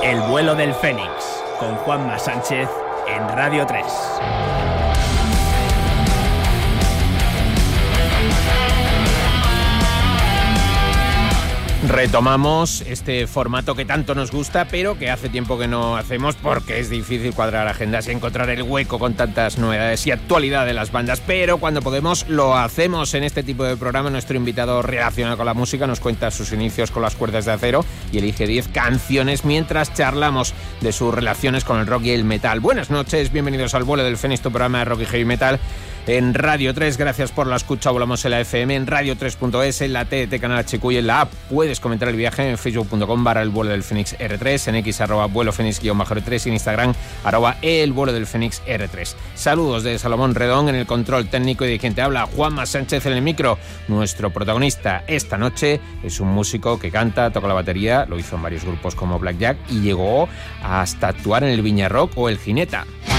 El vuelo del Fénix, con Juanma Sánchez en Radio 3. Retomamos este formato que tanto nos gusta, pero que hace tiempo que no hacemos porque es difícil cuadrar agendas y encontrar el hueco con tantas novedades y actualidad de las bandas. Pero cuando podemos, lo hacemos en este tipo de programa. Nuestro invitado relacionado con la música nos cuenta sus inicios con las cuerdas de acero y elige 10 canciones mientras charlamos de sus relaciones con el rock y el metal. Buenas noches, bienvenidos al vuelo del Fénix, tu programa de rock y heavy metal en Radio 3. Gracias por la escucha. Volamos en la FM, en radio3.es, en la TDT Canal HQ y en la app. Puedes comentar el viaje en facebook.com/el vuelo del Fénix R3, en X @vuelo Fénix_R3 y en Instagram @el vuelo del Fénix R3. Saludos de Salomón Redón en el control técnico y de quien te habla, Juanma Sánchez en el micro. Nuestro protagonista esta noche es un músico que canta, toca la batería, lo hizo en varios grupos como Blackjack y llegó hasta actuar en el Viña Rock o el Gineta.